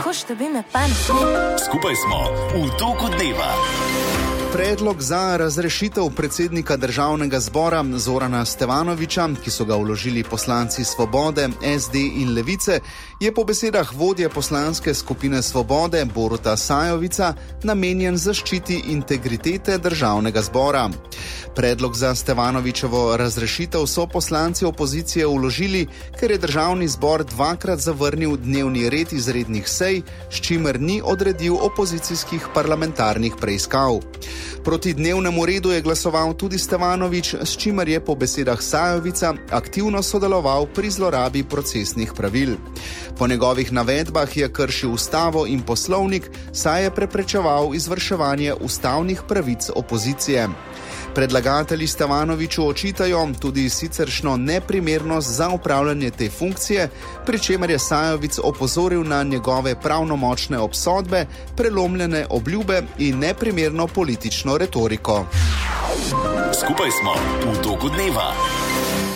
Hočete bi me pa ne. Skupaj smo v toku dneva. Predlog za razrešitev predsednika Državnega zbora Zorana Stevanovića, ki so ga vložili poslanci Svobode, SD in Levice, je po besedah vodje poslanske skupine Svobode Boruta Sajovica namenjen zaščiti integritete Državnega zbora. Predlog za Stevanovićevo razrešitev so poslanci opozicije vložili, ker je Državni zbor dvakrat zavrnil dnevni red izrednih sej, s čimer ni odredil opozicijskih parlamentarnih preiskav. Proti dnevnemu redu je glasoval tudi Stevanović, s čimer je po besedah Sajovica aktivno sodeloval pri zlorabi procesnih pravil. Po njegovih navedbah je kršil ustavo in poslovnik, saj je preprečeval izvrševanje ustavnih pravic opozicije. Predlagatelji Stevanoviću očitajo tudi siceršno neprimernost za upravljanje te funkcije, pri čemer je Sajovic opozoril na njegove pravnomočne obsodbe, prelomljene obljube in neprimerno politično retoriko. Skupaj smo v toku dneva.